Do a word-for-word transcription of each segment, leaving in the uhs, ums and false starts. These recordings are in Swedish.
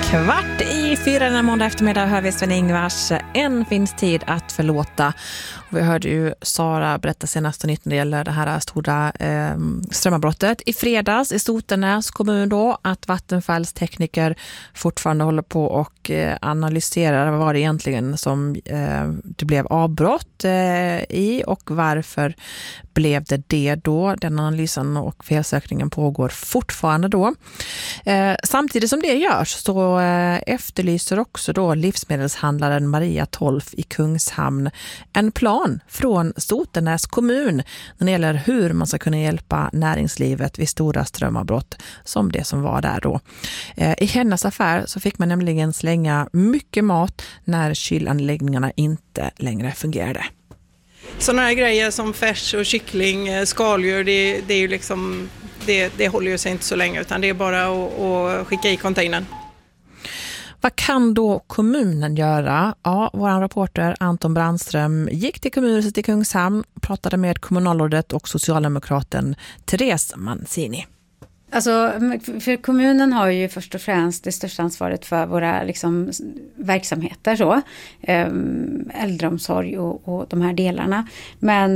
Kvart i fyra den måndag eftermiddag hör vi Sven-Ingvars En finns tid att förlåta. Och vi hörde ju Sara berätta senast nytt när det gäller det här stora eh, strömavbrottet i fredags i Sotenäs kommun då, att Vattenfalls tekniker fortfarande håller på och eh, analyserar vad var det egentligen som eh, det blev avbrott eh, i och varför blev det det då. Den analysen och felsökningen pågår fortfarande då. Eh, samtidigt som det görs så eh, efterlyser också då livsmedelshandlaren Maria Tolf i Kungshamn en plan från Sotenäs kommun när det gäller hur man ska kunna hjälpa näringslivet vid stora strömavbrott som det som var där då. Eh, I hennes affär så fick man nämligen slänga mycket mat när kylanläggningarna inte längre fungerade. Sådana här grejer som färs och kyckling, skaldjur, det, det är ju liksom, det, det håller ju sig inte så länge utan det är bara att, att skicka i containern. Vad kan då kommunen göra? Ja, vår reporter Anton Brandström gick till kommunhuset i Kungshamn och pratade med kommunalrådet och socialdemokraten Therese Mancini. Alltså, för kommunen har ju först och främst det största ansvaret för våra liksom, verksamheter, så. Äldreomsorg och, och de här delarna. Men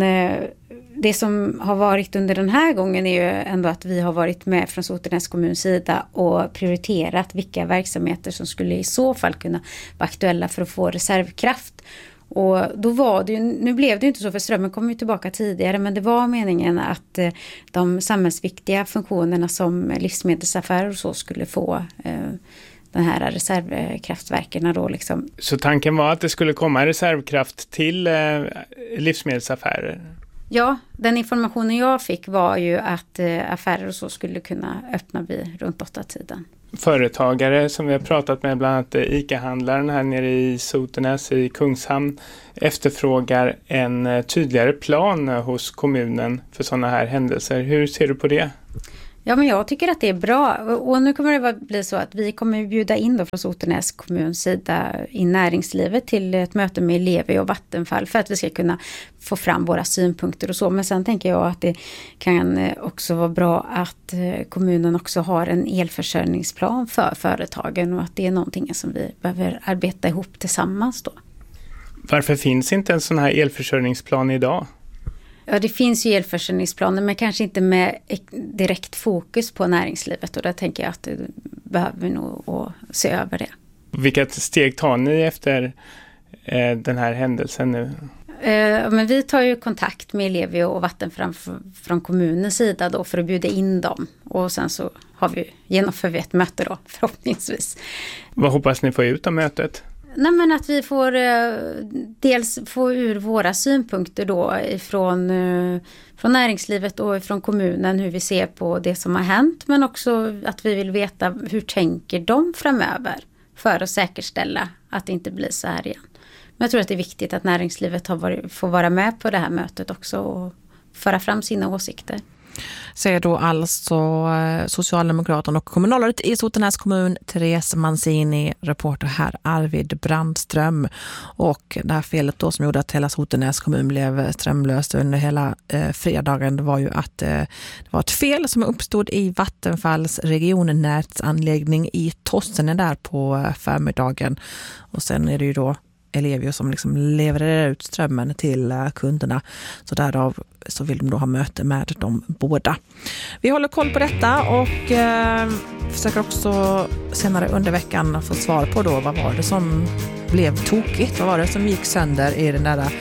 det som har varit under den här gången är ju ändå att vi har varit med från Sotenäs kommuns sida och prioriterat vilka verksamheter som skulle i så fall kunna vara aktuella för att få reservkraft. Och då var det ju, nu blev det ju inte så för strömmen kom ju tillbaka tidigare, men det var meningen att eh, de samhällsviktiga funktionerna som livsmedelsaffärer och så skulle få eh, den här reservkraftverken då liksom. Så tanken var att det skulle komma reservkraft till eh, livsmedelsaffärer? Ja, den informationen jag fick var ju att eh, affärer och så skulle kunna öppna vid runt åtta tiden. Företagare som vi har pratat med, bland annat ICA-handlaren här nere i Sotenäs i Kungshamn, efterfrågar en tydligare plan hos kommunen för sådana här händelser. Hur ser du på det? Ja, men jag tycker att det är bra. Och nu kommer det bli så att vi kommer bjuda in då från Sotenäs kommuns sida i näringslivet till ett möte med Levi och Vattenfall för att vi ska kunna få fram våra synpunkter och så. Men sen tänker jag att det kan också vara bra att kommunen också har en elförsörjningsplan för företagen och att det är någonting som vi behöver arbeta ihop tillsammans då. Varför finns inte en sån här elförsörjningsplan idag? Ja, det finns ju elförsörjningsplaner men kanske inte med direkt fokus på näringslivet och där tänker jag att det behöver nog att se över det. Vilka steg tar ni efter eh, den här händelsen nu? Eh, men vi tar ju kontakt med Levi och Vattenfall från kommunens sida då för att bjuda in dem och sen så har vi, genomför vi ett möte då förhoppningsvis. Vad hoppas ni få ut av mötet? Nej, men att vi får eh, dels få ur våra synpunkter då ifrån, eh, från näringslivet och från kommunen hur vi ser på det som har hänt men också att vi vill veta hur tänker de framöver för att säkerställa att det inte blir så här igen. Men jag tror att det är viktigt att näringslivet har varit, får vara med på det här mötet också och föra fram sina åsikter. Säger då alltså Socialdemokraterna och kommunalrådet i Sotenäs kommun Therese Mancini, reporter här Arvid Brandström. Och det här felet då som gjorde att hela Sotenäs kommun blev strömlöst under hela eh, fredagen, det var ju att eh, det var ett fel som uppstod i Vattenfalls regionnätsanläggning i Tossene där på förmiddagen. Och sen är det ju då Ellevio som liksom levererar ut strömmen till kunderna. Så därav så vill de då ha möte med de båda. Vi håller koll på detta och eh, försöker också senare under veckan få svar på då vad var det som blev tokigt. Vad var det som gick sönder i den där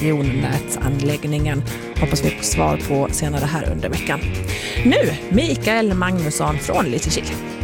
regionnätsanläggningen. Hoppas vi får svar på senare här under veckan. Nu Mikael Magnusson från Lysekil.